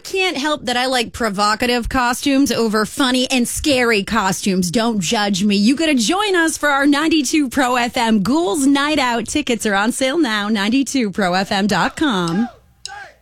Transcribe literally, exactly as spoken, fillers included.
can't help that I like provocative costumes over funny and scary costumes. Don't judge me. You got to join us for our ninety-two Pro F M Ghouls Night Out. Tickets are on sale now, ninety-two pro f m dot com.